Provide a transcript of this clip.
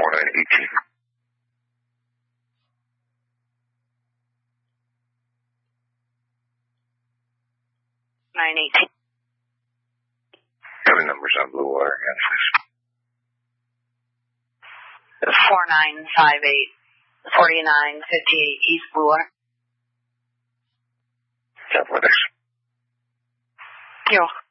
4918. 918. Seven numbers on Blue Water again, please. 4958. 4958 East Blue Water. Athletics. You're welcome.